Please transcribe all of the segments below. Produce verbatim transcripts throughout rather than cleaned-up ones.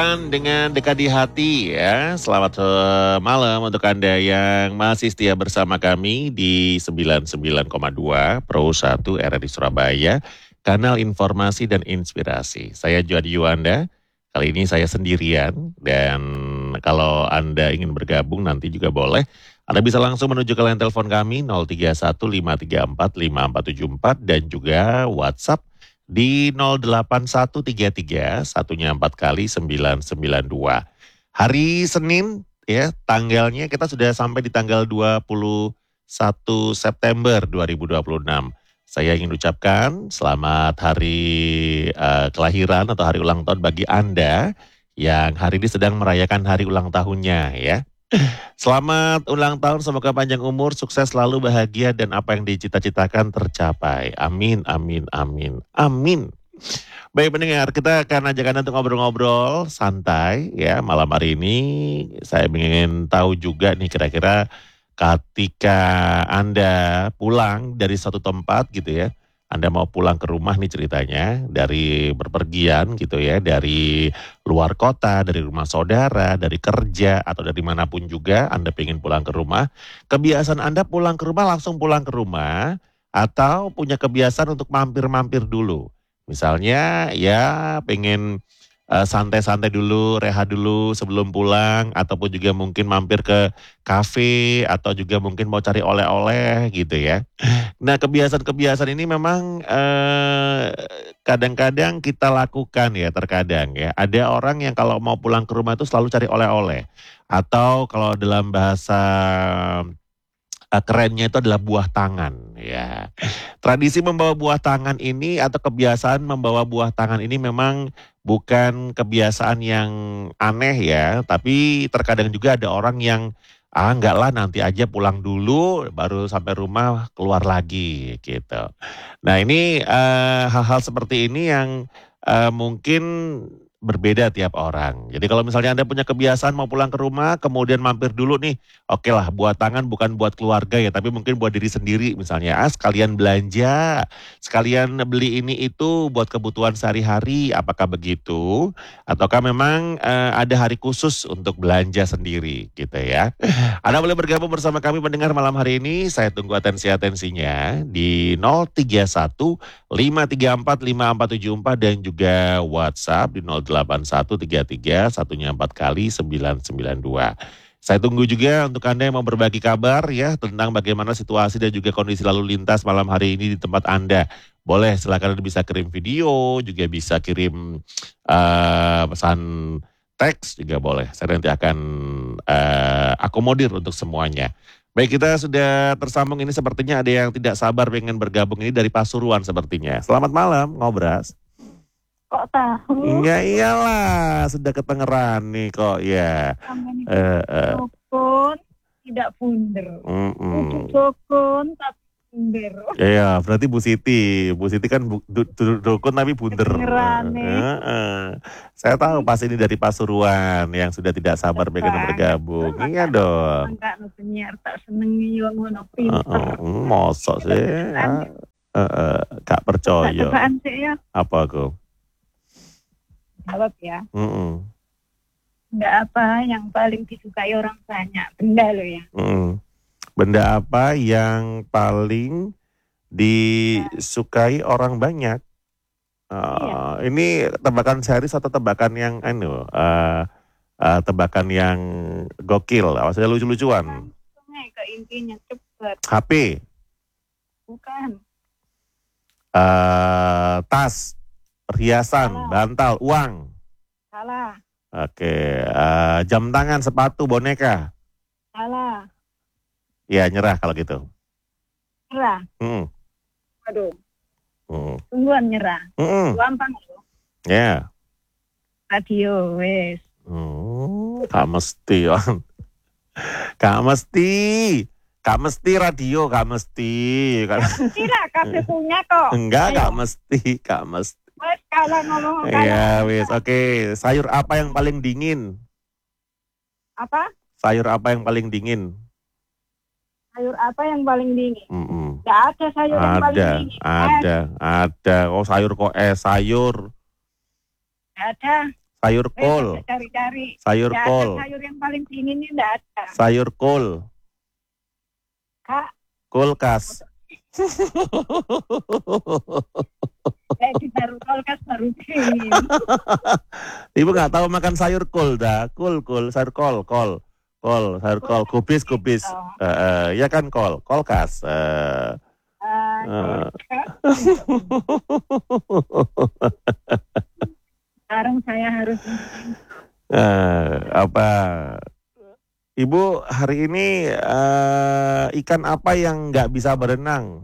Dengan dekat di hati ya. Selamat eh, malam untuk Anda yang masih setia bersama kami di sembilan puluh sembilan koma dua Pro satu R R I Surabaya, kanal informasi dan inspirasi. Saya Juadi Yuanda. Kali ini saya sendirian dan kalau Anda ingin bergabung nanti juga boleh. Anda bisa langsung menuju ke line telepon kami nol tiga satu lima tiga empat lima empat tujuh empat dan juga WhatsApp di nol delapan satu tiga tiga satunya empat kali sembilan sembilan dua. Hari Senin ya, tanggalnya kita sudah sampai di tanggal dua puluh satu September dua ribu dua puluh enam. Saya ingin ucapkan selamat hari eh, kelahiran atau hari ulang tahun bagi Anda yang hari ini sedang merayakan hari ulang tahunnya ya. Selamat ulang tahun, semoga panjang umur, sukses selalu, bahagia, dan apa yang dicita-citakan tercapai. Amin, amin, amin, amin. Baik pendengar, kita akan ajak Anda untuk ngobrol-ngobrol santai ya malam hari ini. Saya ingin tahu juga nih kira-kira ketika Anda pulang dari satu tempat gitu ya. Anda mau pulang ke rumah nih ceritanya, dari berpergian gitu ya, dari luar kota, dari rumah saudara, dari kerja, atau dari manapun juga Anda pengen pulang ke rumah. Kebiasaan Anda pulang ke rumah langsung pulang ke rumah, atau punya kebiasaan untuk mampir-mampir dulu. Misalnya ya pengen eh, santai-santai dulu, rehat dulu sebelum pulang, ataupun juga mungkin mampir ke kafe, atau juga mungkin mau cari oleh-oleh gitu ya. Nah, kebiasaan-kebiasaan ini memang eh, kadang-kadang kita lakukan ya, terkadang ya. Ada orang yang kalau mau pulang ke rumah itu selalu cari oleh-oleh. Atau kalau dalam bahasa eh, kerennya itu adalah buah tangan ya. Tradisi membawa buah tangan ini atau kebiasaan membawa buah tangan ini memang bukan kebiasaan yang aneh ya, tapi terkadang juga ada orang yang ah enggak lah nanti aja pulang dulu baru sampai rumah keluar lagi gitu. Nah ini eh, hal-hal seperti ini yang eh, mungkin berbeda tiap orang. Jadi kalau misalnya Anda punya kebiasaan mau pulang ke rumah kemudian mampir dulu nih, oke lah buat tangan bukan buat keluarga ya, tapi mungkin buat diri sendiri misalnya. Ah sekalian belanja, sekalian beli ini itu buat kebutuhan sehari-hari, apakah begitu? Ataukah memang eh, ada hari khusus untuk belanja sendiri gitu ya? Anda boleh bergabung bersama kami mendengar malam hari ini. Saya tunggu atensi-atensinya di nol tiga satu lima tiga empat lima empat tujuh empat dan juga WhatsApp di nol delapan satu tiga tiga satunya empat kali sembilan sembilan dua. Saya tunggu juga untuk Anda yang mau berbagi kabar ya tentang bagaimana situasi dan juga kondisi lalu lintas malam hari ini di tempat Anda. Boleh silakan Anda bisa kirim video, juga bisa kirim eh, pesan teks juga boleh. Saya nanti akan eh, akomodir untuk semuanya. Baik, kita sudah tersambung ini sepertinya ada yang tidak sabar pengen bergabung ini dari Pasuruan sepertinya. Selamat malam, Ngobras. Kok tahu? Ya iyalah, sudah ketengeran nih kok ya. Namanya Eh, eh, dukun, tidak bunder. mm-mm. Kudu dukun, tapi bunder. Iya, berarti Bu Siti. Bu Siti kan bu, du, du- dukun tapi bunder. Kedengeran nih. Eh, eh. Saya tahu pas ini dari Pasuruan yang sudah tidak sabar pengen Banget. bergabung. Maka- Iya dong. Maka nu penyiar tak senengi yang ngono Eh, pinter. eh, mosok sih. Ah, eh, eh, Gak percaya. Tebaan sih ya. Apa aku? Jawab ya. Mm-mm, Enggak apa yang paling disukai orang banyak. Benda lo ya. mm-mm. Benda apa yang paling disukai orang banyak? Eh, Ini tebakan serius atau tebakan yang anu, eh, eh, tebakan yang gokil, maksudnya lucu-lucuan. Langsung aja ke intinya cepat. H P, Bukan. eh, tas, perhiasan, Salah. bantal, uang. Salah. Oke, eh, jam tangan, sepatu, boneka. Salah. Ya nyerah kalau gitu. Nyerah. Mm, Aduh. mm, Tungguan nyerah. mm, Gampang loh. ya. Radio wes. Hmm, gak mesti, Wan. Gak mesti. Gak mesti radio, gak mesti. Gak- Tidak, kafe punya kok. Enggak, Ayo. gak mesti, gak mesti. Wes kalau ngomong Iya, kalau wis. Oke, sayur apa yang paling dingin? apa? Sayur apa yang paling dingin? Sayur apa yang paling dingin? Mm-mm. Tidak ada sayur yang paling Ada, dingin. ada, ada. Oh sayur kok eh sayur. Tidak ada. Sayur Eh, kol. saya cari-cari. Sayur Nggak kol. ada sayur yang paling dingin ini enggak ada. Sayur kol. Kak, Kulkas. saya ditaruh kulkas baru dingin. Ibu nggak tahu makan sayur kol dah. Kol, kol, sayur kol, kol. Kol, sayur kol, kubis, kubis. Oh. Eh, eh, ya kan kol, kolkas. Eh, Ah, eh. Kak. Sekarang saya harus Eh, apa? Ibu hari ini eh, ikan apa yang nggak bisa berenang?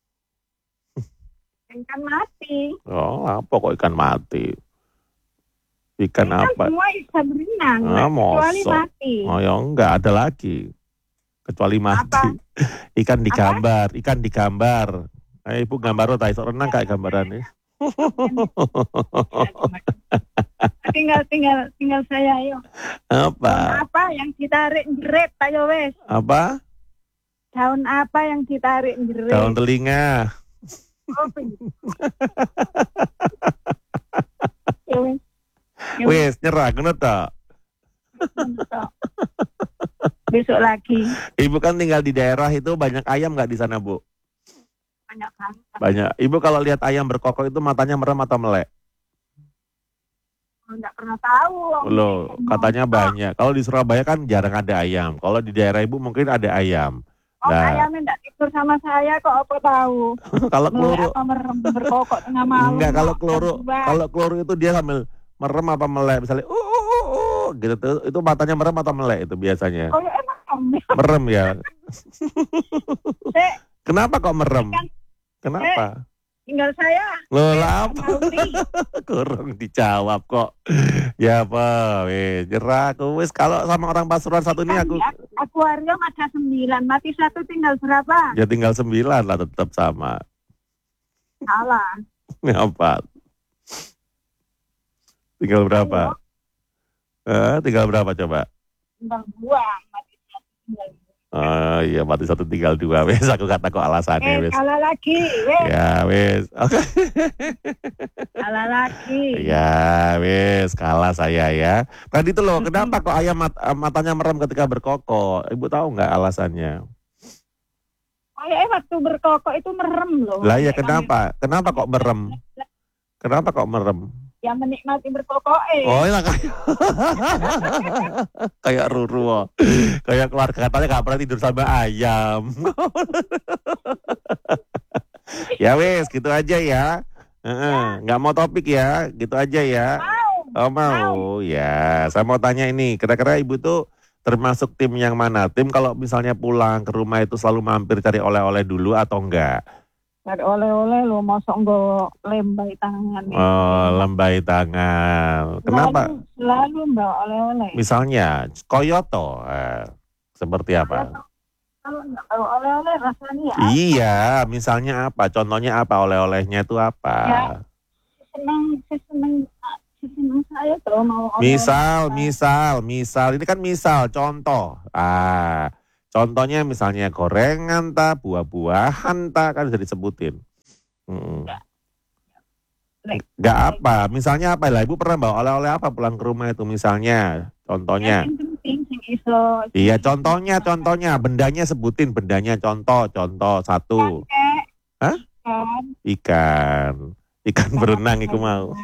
ikan mati. Oh, apa kok ikan mati? Ikan Ikan apa? semua bisa berenang, Ah, kecuali mosok. mati. Oh ya enggak ada lagi. Kecuali mati. Ikan digambar, ikan digambar. Eh, ibu gambar tak iso renang kayak gambarannya. tinggal tinggal tinggal saya ayo. Apa? Daun apa yang ditarik jerit ayo wes? Apa? Daun apa yang ditarik jerit? Daun telinga. Oh, ya wes. Ya Wes, nyerah kena tak? Besok lagi Ibu kan tinggal di daerah itu banyak ayam nggak di sana, Bu? banyak banget. Banyak. Ibu kalau lihat ayam berkokok itu matanya merem atau melek? Nggak pernah tahu. Loh, katanya banyak. Kalau di Surabaya kan jarang ada ayam. Kalau di daerah Ibu mungkin ada ayam. Oh, Nah. ayamnya nggak tidur sama saya kok apa tahu. Kalau Melek keluru, apa merem berkokok tengah malam. enggak, kalau kok, keluru, jam dua. kalau keluru itu dia sambil merem apa melek, misalnya uh, uh, uh, uh, gitu tuh, itu matanya merem atau melek itu biasanya. Oh ya emang. Merem ya. Dek, Kenapa kok merem? Kan- Kenapa? tinggal saya. Loh, lah apa? Maudi. Kurang dijawab kok. Ya apa, weh, jerah aku wis kalau sama orang Pasuruan satu ini aku Kan di akuarium ada sembilan, mati satu tinggal berapa? ya tinggal sembilan lah tetap sama. Salah. Apa? Tinggal berapa? Eh, tinggal berapa coba? Tinggal buang, mati satu tinggal dua. Oh iya, mati satu tinggal dua. Wes aku kata kok alasannya Eh, wes. kalah lagi, wes. Ya wes. Oke. Kalah lagi. Ya wes, kalah saya ya. Tadi itu loh, kenapa kok ayam mat- matanya merem ketika berkokok? Ibu tahu nggak alasannya? Oh ya, waktu berkokok itu merem loh. Lah ya kenapa? Kenapa kok merem? Kenapa kok merem? Yang menikmati berkokok eh. Oh ya kayak kayak Ruru, oh. Kayak keluarga katanya nggak pernah tidur sama ayam. Ya wes, gitu aja ya. Heeh, nggak mau topik ya, gitu aja ya. Mau. Oh mau, ya. Saya mau tanya ini, kira-kira ibu tuh termasuk tim yang mana? Tim kalau misalnya pulang ke rumah itu selalu mampir cari oleh-oleh dulu atau enggak? Ada oleh-oleh lo, mosok nggak lembai tangan. Oh, lembai tangan. Kenapa? Selalu, selalu mbak oleh-oleh. Misalnya Koyoto, eh, seperti apa? Kalau nggak tahu oleh-oleh rasanya ya. Iya, misalnya apa? Contohnya apa? Oleh-olehnya itu apa? Ya. Senang, senang, senang saya tuh mau oleh-oleh. Misal, misal, misal. Ini kan misal, contoh. Ah, contohnya misalnya gorengan ta, buah-buahan ta, kan bisa disebutin. Mm. Gak apa, misalnya apa lah? Ibu pernah bawa oleh-oleh apa pulang ke rumah itu misalnya? Contohnya. Yang penting sing iso. Iya, contohnya, contohnya. Bendanya sebutin, bendanya contoh, contoh satu. Kakek. Hah? Kan. Ikan. Ikan berenang iku mau.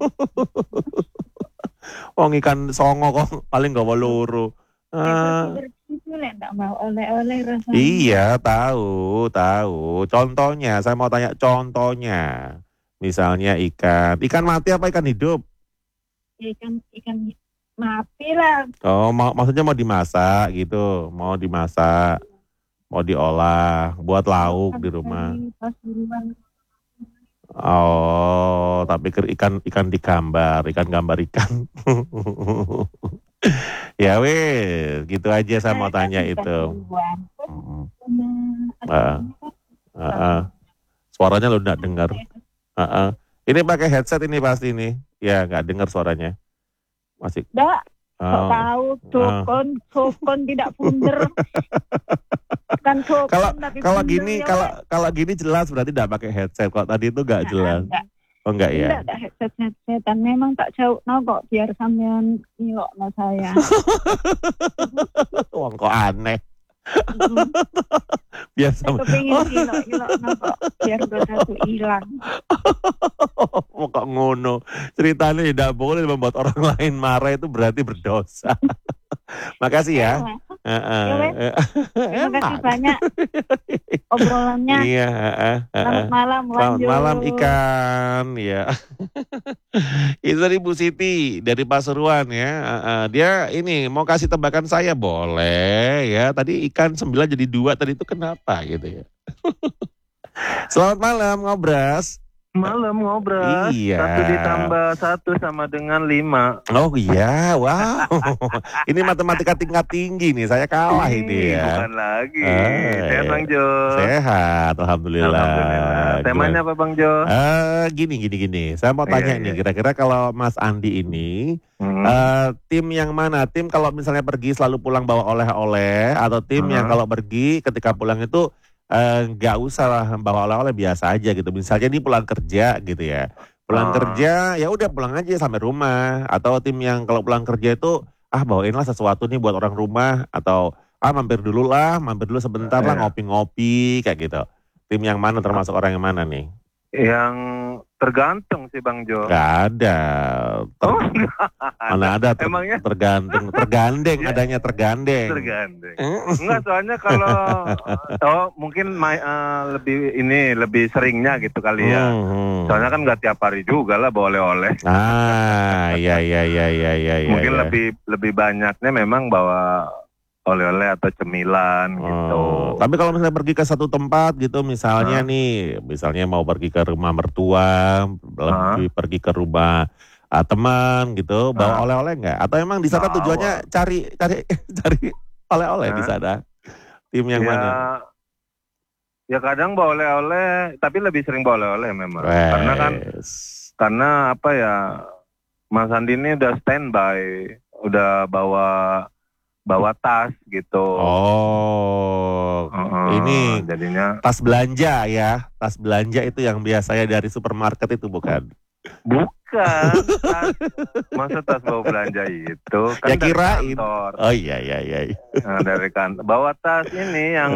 Wong ikan songo kok paling gak loro. Ah, Itu lah enggak mau oleh-oleh rasanya. iya, tahu, tahu. Contohnya, saya mau tanya contohnya. Misalnya ikan, ikan mati apa ikan hidup? Ikan ikan mati lah. Oh, mau, maksudnya mau dimasak gitu, mau dimasak, mau diolah, buat lauk di rumah. Pas buruan. Oh, tapi ke- ikan ikan digambar, ikan gambar ikan. Ya weh, gitu aja saya mau tanya itu. Mm, ah, ah, ah. Suaranya lo nggak dengar. Ah, ah. Ini pakai headset ini pasti ini. Ya nggak dengar suaranya. Masih. Enggak, kok Oh. tahu sokon, sokon tidak punder. Bukan sokon Kalau tapi kalau punder gini ya, kalau Wak. kalau gini jelas berarti tidak pakai headset. Kalau tadi itu nggak jelas. Enggak, Oh enggak ya? Enggak, enggak headset-headsetan. Memang tak jauh no kok biar sampean ngilok no saya. Wong kok aneh. Mm-mm. Biasa. Saya kepingin ngilok-ngilok no kok biar dosa itu hilang. Oh, kok ngono. Ceritanya tidak boleh membuat orang lain marah itu berarti berdosa. Makasih ya. Heeh. Ya wes. Terima kasih banyak obrolannya. Iya, heeh, heeh. Selamat malam, Selamat lanjut. malam ikan, ya. Itu dari Bu Siti dari Pasuruan ya. Heeh, dia ini mau kasih tebakan saya boleh ya. Tadi ikan sembilan jadi dua tadi itu kenapa gitu ya. Selamat malam Ngobras. Malam ngobras, Iya. satu ditambah satu sama dengan lima. Oh iya, wow. Ini matematika tingkat tinggi nih, saya kalah Ih, ini ya. Bukan lagi. Ah, Sehat Bang Jo. Sehat, alhamdulillah. Alhamdulillah. Temanya apa Bang Jo? Eh, gini, gini, gini. Saya mau Iya, tanya iya. nih, kira-kira kalau Mas Andi ini, Hmm. eh, tim yang mana? Tim kalau misalnya pergi selalu pulang bawa oleh-oleh, atau tim yang Hmm. kalau pergi ketika pulang itu eh, nggak usah lah bawa oleh-oleh biasa aja gitu. Misalnya ini pulang kerja gitu ya. Pulang Ah. kerja ya udah pulang aja sampai rumah. Atau tim yang kalau pulang kerja itu ah bawainlah sesuatu nih buat orang rumah, atau ah mampir dulu lah, mampir dulu sebentar lah Iya. ngopi-ngopi kayak gitu. Tim yang mana termasuk orang yang mana nih? Yang tergantung sih Bang Jo. Gak ada. Ter- Oh, mana ada ter- Emangnya? tergantung, tergandeng Ya. adanya tergandeng. tergandeng. Mm. Enggak, soalnya kalau oh mungkin mai- eh, lebih ini lebih seringnya gitu kali ya. Mhm. Soalnya kan nggak tiap hari juga lah bawa oleh-oleh. Ah, iya iya iya iya iya. Mungkin iya. lebih lebih banyaknya memang bawa oleh-oleh atau cemilan gitu. Oh, tapi kalau misalnya pergi ke satu tempat gitu, misalnya Hah? nih, misalnya mau pergi ke rumah mertua, lebih pergi ke rumah ah, teman gitu, bawa Hah? oleh-oleh nggak? Atau emang di sana Bawa. tujuannya cari cari cari oleh-oleh di Hah? sana? Tim yang ya, mana? ya kadang bawa oleh-oleh, tapi lebih sering bawa oleh-oleh memang. Karena kan Wes. karena apa ya, Mas Andi ini udah standby, udah bawa bawa tas gitu. Oh, Heeh, ini jadinya tas belanja ya, tas belanja itu yang biasanya dari supermarket itu bukan? bukan tas, masa tas bawa belanja itu kan Ya dari kirain. kantor. Oh iya iya iya. iya. Nah, dari kantor. Bawa tas ini yang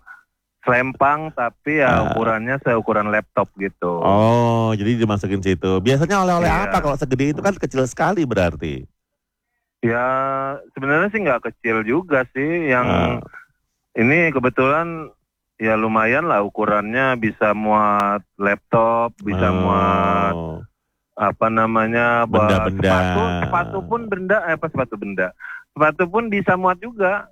selempang tapi ya Ah. ukurannya seukuran laptop gitu. Oh, jadi dimasukin situ. Biasanya oleh-oleh Iya. apa? Kalau segede itu kan kecil sekali berarti. Ya sebenarnya sih nggak kecil juga sih. Yang Ah. ini kebetulan ya lumayan lah ukurannya, bisa muat laptop, bisa muat Oh. apa namanya buat Benda-benda. sepatu, sepatu pun benda, eh apa sepatu benda, sepatu pun bisa muat juga.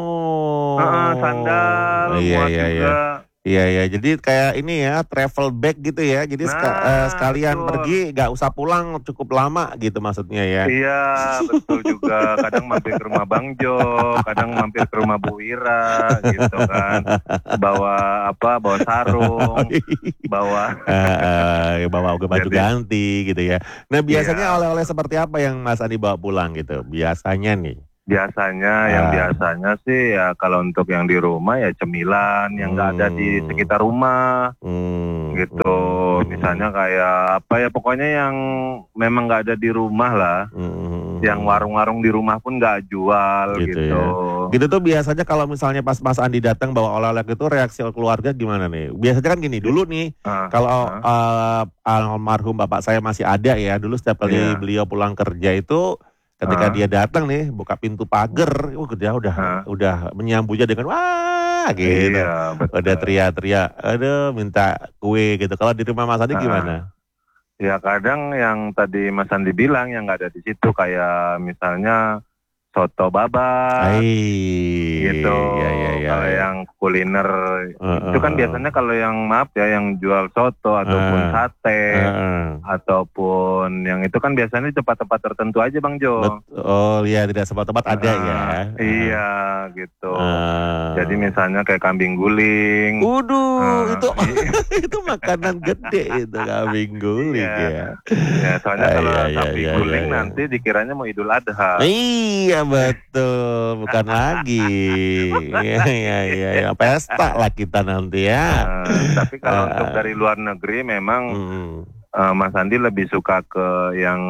Oh. Heeh, sandal Iya muat iya iya. juga. Iya iya. Jadi kayak ini ya, travel bag gitu ya. Jadi seka- Nah, eh, sekalian betul. pergi nggak usah pulang cukup lama gitu maksudnya ya. Iya betul juga. Kadang mampir ke rumah Bang Jo, kadang mampir ke rumah Bu Wira gitu kan. Bawa apa? Bawa sarung, bawa. Eh, eh, bawa baju Jadi- ganti gitu ya. Nah biasanya Iya. oleh-oleh seperti apa yang Mas Andi bawa pulang gitu? Biasanya nih. Biasanya, yang Ah. biasanya sih ya kalau untuk yang di rumah ya cemilan yang nggak ada di Hmm. sekitar rumah Hmm, gitu. hmm, Misalnya kayak apa ya, pokoknya yang memang nggak ada di rumah lah. hmm, Yang warung-warung di rumah pun nggak jual Gitu gitu. ya. Gitu tuh biasanya kalau misalnya pas Mas Andi datang bawa oleh-oleh itu reaksi keluarga gimana nih? Biasanya kan gini, dulu nih Ah, kalau ah. eh, almarhum bapak saya masih ada ya, dulu setiap kali Iya. beliau pulang kerja itu ketika Ah. dia datang nih buka pintu pagar, uh, dia udah Ah. udah menyambutnya dengan wah gitu. Iya, betul. Udah teriak-teriak, aduh minta kue gitu. Kalau di rumah Mas Andi Ah. gimana? Ya kadang yang tadi Mas Andi bilang yang nggak ada di situ kayak misalnya soto babat gitu. Iya iya iya. Kalau iya. yang kuliner Uh, itu kan uh, biasanya kalau yang maaf ya yang jual soto ataupun Ah. sate Heeh. ataupun yang itu kan biasanya di tempat-tempat tertentu aja Bang Jo. Bet- oh iya, tidak semua tempat ada Ah, ya. Iya gitu. Ah. Jadi misalnya kayak kambing guling. Waduh, Ah, itu iya. itu makanan gede itu kambing guling Iya. ya. Ya, soalnya Ah, kalau iya, iya, kambing iya, guling iya, iya. nanti dikiranya mau Idul Adha. Iya betul, bukan lagi. Iya iya iya, iya. Pesta lah kita nanti ya. Nah, tapi kalau Ah. untuk dari luar negeri memang Hmm. uh, Mas Andi lebih suka ke yang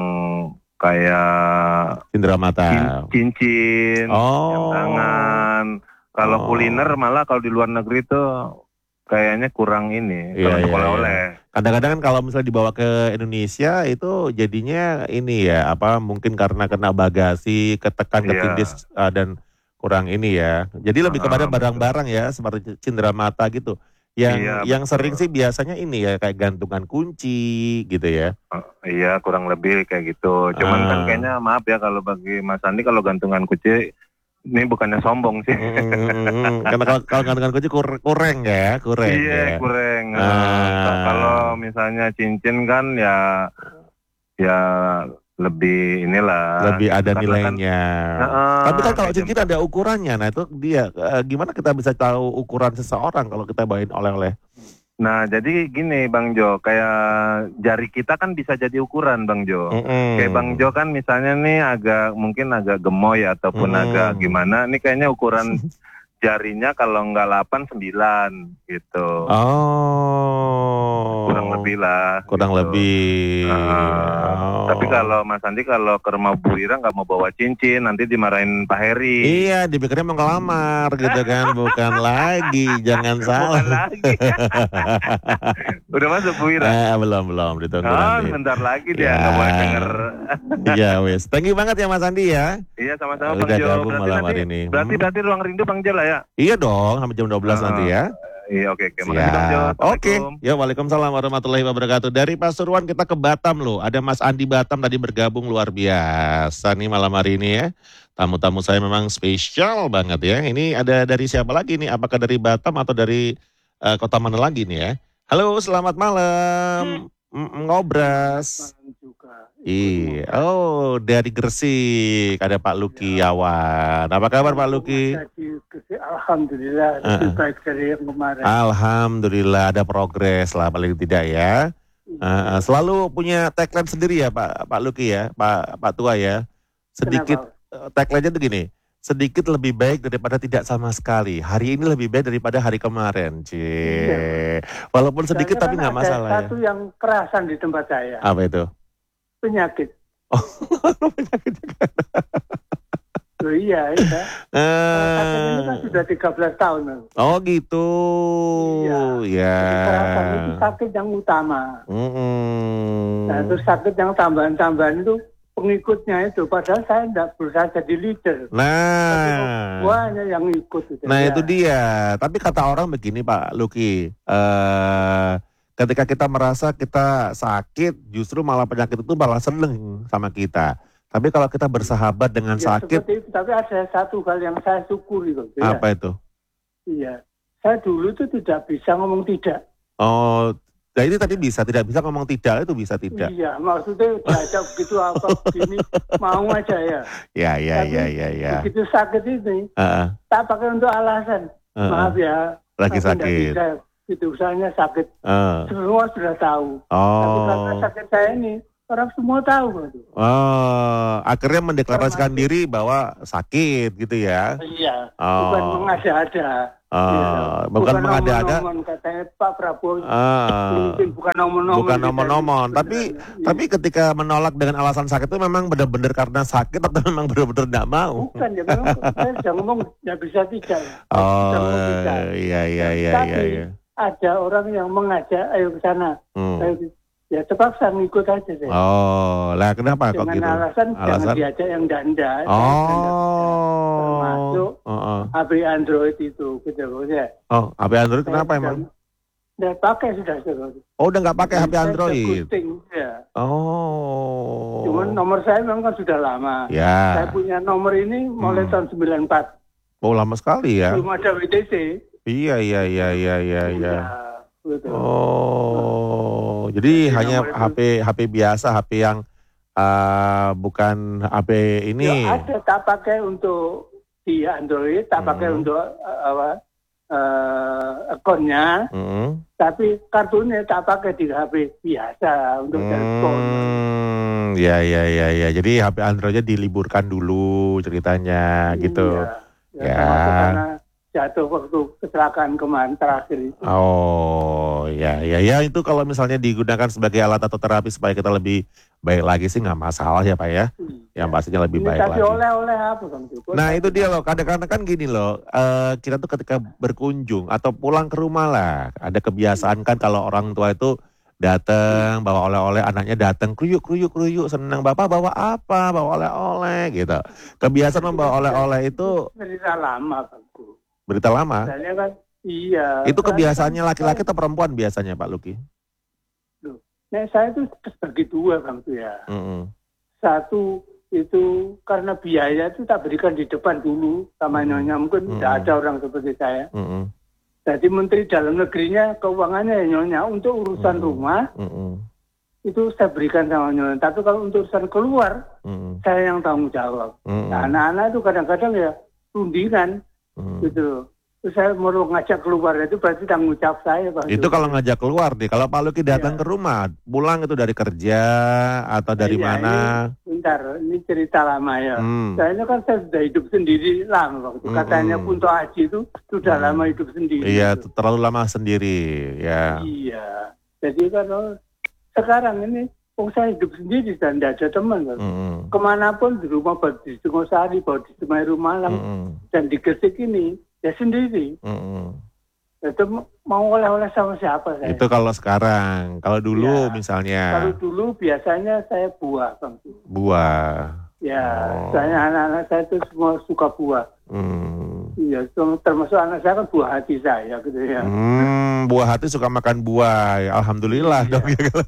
kayak Cindera mata. cincin, Oh. jam tangan. Kalau Oh. kuliner malah kalau di luar negeri tuh kayaknya kurang ini, Iya, kurang iya, oleh-oleh. Kadang-kadang kan kalau misalnya dibawa ke Indonesia itu jadinya ini ya, apa mungkin karena kena bagasi, ketekan, Iya. ketindis uh, dan kurang ini ya. Jadi lebih Ah, kepada betul. barang-barang ya seperti cindera mata gitu. Yang Iya, yang betul. sering sih biasanya ini ya kayak gantungan kunci gitu ya. Uh, iya, kurang lebih kayak gitu. Cuman kan Ah. kayaknya maaf ya kalau bagi Mas Andi kalau gantungan kunci ini bukannya sombong sih. Mm, mm, mm, mm. Karena kalau kalau gantungan kunci kur, kurang ya, kurang Iya, ya. kurang. Uh, Ah. Kalau misalnya cincin kan ya ya lebih inilah. Lebih gitu. ada Karena nilainya. Kan, uh, Tapi kan kalau kayak jam cincin ada ukurannya, nah itu dia. Eh, gimana kita bisa tahu ukuran seseorang kalau kita bawain oleh-oleh? Nah, jadi gini Bang Jo, kayak jari kita kan bisa jadi ukuran Bang Jo. Mm-mm. Kayak Bang Jo kan misalnya nih agak mungkin agak gemoy ataupun Mm. agak gimana, ini kayaknya ukuran jarinya kalau nggak delapan, sembilan gitu. Oh. Kurang lebih lah. Kurang gitu. lebih. Uh, Oh. Tapi kalau Mas Andi kalau ke rumah Bu Ira nggak mau bawa cincin, nanti dimarahin Pak Heri. Iya, dipikirnya mau ngelamar gitu kan, bukan lagi, jangan salah. Bukan lagi. Udah masuk Bu Ira? Eh, belum belum ditunggu Oh, nanti. bentar lagi dia Ya. nggak boleh denger. Iya wes, thank you banget ya Mas Andi ya. Iya sama-sama Udah Bang Jo. gabung Berarti malam nanti, hari ini. berarti Hmm. berarti ruang rindu Bang Jo lah ya. Iya dong, sampai jam dua belas Uh, nanti ya. Iya oke oke. Makasih Bang Jo. Siap. Oke. Assalamualaikum. Ya, waalaikumsalam warahmatullahi wabarakatuh. Dari Pasuruan kita ke Batam loh. Ada Mas Andi Batam tadi bergabung, luar biasa nih malam hari ini ya. Tamu-tamu saya memang spesial banget ya. Ini ada dari siapa lagi nih? Apakah dari Batam atau dari eh, kota mana lagi nih ya? Halo, selamat malam. Mm, Ngobras. Iya. Oh, dari Gresik ada Pak Luki Yawan. Apa kabar Pak Luki? Alhamdulillah lebih Uh-uh. baik dari yang kemarin. Alhamdulillah ada progres lah paling tidak ya. Uh, selalu punya tagline sendiri ya Pak Pak Luki ya, Pak Pak Tua ya. Sedikit uh, tagline-nya tuh gini, sedikit lebih baik daripada tidak sama sekali. Hari ini lebih baik daripada hari kemarin, Cie. Iya. Walaupun sedikit Soalnya tapi kan nggak ada masalah ya. satu yang kerasan di tempat saya, Apa itu? penyakit. Penyakit juga. Oh iya, iya. Sakit ini kan Eh, sudah tiga belas tahun. Mas. oh gitu. Iya. Ya. Jadi kerasan itu sakit yang utama. Mm-mm. Nah, terus sakit yang tambahan-tambahan itu pengikutnya itu. Padahal saya tidak berusaha jadi leader. Nah. Banyak yang ikut. Gitu. Nah Ya. itu dia. Tapi kata orang begini Pak Luki, eh ketika kita merasa kita sakit, justru malah penyakit itu malah seneng sama kita. Tapi kalau kita bersahabat dengan Ya, sakit, seperti itu. Tapi ada satu hal yang saya syukuri. Gitu, ya. apa itu? Iya. Saya dulu itu tidak bisa ngomong tidak. Oh, nah ini tadi bisa, tidak bisa ngomong tidak, itu bisa tidak. Iya, maksudnya diajak begitu apa begini, mau aja ya. Ya, ya, Tapi ya, ya, ya. begitu sakit ini, Heeh, tak pakai untuk alasan. heeh. Maaf ya, Lagi aku nggak sakit. bisa. Gitu, usahanya sakit. Heeh. Semua sudah tahu. Tapi karena Oh, sakit saya ini, orang semua tahu. Gitu. oh, akhirnya mendeklarasikan Termasuk- diri bahwa sakit gitu ya. Iya, Oh. bukan mengada-ada. Oh, Iya. bukan mengada-ada. omong-omong, katanya Pak Prabowo. Ah. Mungkin bukan omong-omong. Bukan gitu. nomor-nomor, Benar. tapi Iya. tapi ketika menolak dengan alasan sakit itu memang benar-benar karena sakit atau memang benar-benar tidak mau? Bukan ya, memang saya sudah ngomong nggak bisa tidak. Nggak bisa Oh, ngomong tidak. iya iya iya Tapi iya. iya. ada orang yang mengajak, ayo ke sana. Hmm. Saya, ya terpaksa ngikut aja deh. Oh, lah kenapa kok Dengan gitu? alasan, jangan Alasan? diajak yang danda. Oh, Termasuk oh, oh, H P Android itu, gitu ya. oh, H P Android kenapa emang? Udah pakai sudah sudah. Oh, udah nggak pakai H P Saya Android? sudah ghosting, ya. Oh, Cuman nomor saya memang kan sudah lama. Saya ya, punya nomor ini mulai Hmm. tahun sembilan puluh empat. oh lama sekali ya? Belum ada W T C. Iya iya iya iya iya. iya. Gitu. Oh, jadi Jadi hanya nomor itu- H P H P biasa, H P yang uh, bukan H P ini. Ya, ada tak pakai untuk di Android, tak pakai Hmm. untuk uh, apa uh, akunnya, Mm. tapi kartunya tak pakai di H P biasa untuk telepon. Hmm, ya ya ya ya. Jadi H P Androidnya diliburkan dulu ceritanya gitu. Iya. Ya, Ya. termasuk karena jatuh waktu kecelakaan kemarin terakhir itu. Oh, ya, ya, ya itu kalau misalnya digunakan sebagai alat atau terapi supaya kita lebih baik lagi sih nggak masalah ya Pak ya. Yang pastinya lebih Ini baik kasih lagi. oleh-oleh apa Bang Joko? Nah itu dia loh, kadang-kadang kan gini loh, eh, kita tuh ketika berkunjung atau pulang ke rumah lah, ada kebiasaan kan kalau orang tua itu datang bawa oleh-oleh, anaknya datang kruyuk kruyuk kruyuk, senang bapak bawa apa, bawa oleh-oleh gitu. Kebiasaan membawa oleh-oleh itu cerita lama Bang Joko. berita lama. Misalnya kan, iya. Itu kebiasaannya Kan- laki-laki atau perempuan biasanya Pak Luki? Nah, saya itu terbagi dua Bang tuh ya. Mm-mm. Satu itu karena biaya itu tak berikan di depan dulu sama nyonya, mungkin Mm-mm. tidak ada orang seperti saya. Mm-mm. Jadi Menteri Dalam Negerinya keuangannya ya nyonya, untuk urusan Mm-mm. rumah Mm-mm. itu saya berikan sama nyonya. Tapi kalau untuk urusan keluar Mm-mm. saya yang tanggung jawab. Mm-mm. Nah, anak-anak itu kadang-kadang ya rundingan Mm. gitu. Terus saya mau ngajak keluar itu berarti tanggung jawab saya Bang. Itu kalau ngajak keluar nih, kalau Pak Luki datang Iya. ke rumah, pulang itu dari kerja atau dari Iya, mana? Bentar, ini cerita lama ya. Hmm. Saya kan saya sudah hidup sendiri lama waktu. Hmm, Katanya hmm. Kunto Aji itu sudah Hmm. lama hidup sendiri. Iya, t- terlalu lama sendiri, ya. Iya. Jadi kan oh, sekarang ini, oh saya hidup sendiri dan tidak ada teman. Bang. Mm-mm. Kemanapun di rumah, baik di Singosari, baik di Semeru Malang, Mm-mm. dan di Gresik ini, ya sendiri. Mm-mm. Itu mau oleh-oleh sama siapa saya? Itu kalau sekarang, kalau dulu Ya. misalnya Kalau dulu biasanya saya buah, Bang. buah. Ya, Oh. saya anak-anak saya itu semua suka buah. Hmm. Iya, termasuk anak saya kan buah hati saya gitu ya. Hmm, buah hati suka makan buah. Ya, alhamdulillah Iya. dong.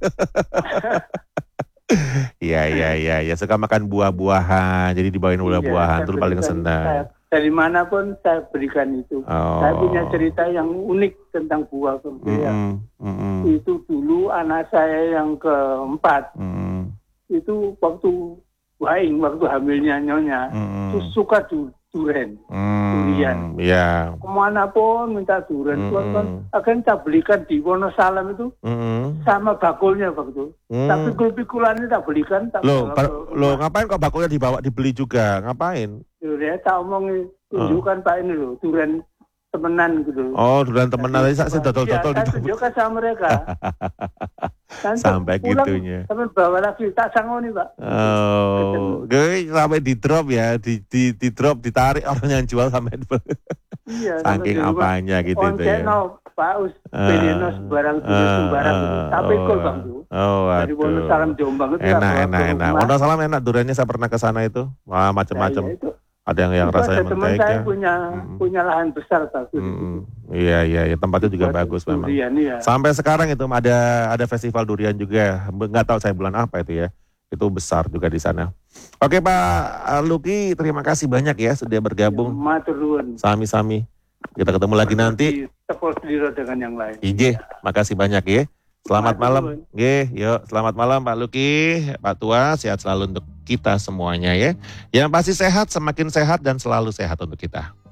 Iya, iya, iya, ya suka makan buah-buahan. Jadi dibawain Iya, buah-buahan saya terus paling berikan- senang. saya- dari manapun saya berikan itu. Oh. Saya punya cerita yang unik tentang buah gitu ya. Mm-mm, mm-mm, Itu dulu anak saya yang keempat mm-mm, itu waktu waing, waktu hamilnya nyonya, mm-mm, itu suka du, duren. mm, durian. Iya. Kemanapun minta duren, Mm-mm. Tuan, kan akan saya belikan di Wonosalam itu mm-mm, sama bakulnya waktu. mm. Tapi kul-pikulannya tak belikan, tak Loh, bawa pa- ke loh rumah. ngapain kok bakulnya dibawa dibeli juga? Ngapain? Ya, tak omongin, tunjukkan Pak ini loh, duren temenan gitu. Oh, durian temenan tadi saya Iya, dodol-dodol saya di tunjukkan sama mereka. Nanti Sampai pulang, gitunya. Sampai bawa lagi, tak sangoni Pak. Oh, gue sampai di drop ya, di di di drop ditarik orang yang jual sampai Iya, saking apanya gitu itu ya. Onceno, Pak Us, Ah, Benino sembarang, ah, sembarang gitu. ah, Tapi oh, kok Bang tuh. Oh, Dari Wonosalam waduh. Jombang itu Enak, tak bawa enak, ke enak. rumah. Wonosalam enak duriannya, saya pernah ke sana itu. Wah, Nah, macam-macam. iya, itu. Ada yang yang Itu rasanya ada teman saya mentega. punya Mm-mm. punya lahan besar Pak. Mm-mm. Iya, iya, iya, tempatnya juga Buat bagus memang. durian, iya. Sampai sekarang itu ada ada festival durian juga. Nggak tahu saya bulan apa itu ya. Itu besar juga di sana. Oke Pak Luki, terima kasih banyak ya sudah bergabung. Matur nuwun. Sami-sami. Kita ketemu lagi nanti. Tepol sendiri dengan yang lain. Ije, makasih banyak ya. Selamat Matur malam. nuwun. Nggih, yuk selamat malam Pak Luki, Pak Tua, sehat selalu untuk kita semuanya ya. Yang pasti sehat, semakin sehat dan selalu sehat untuk kita.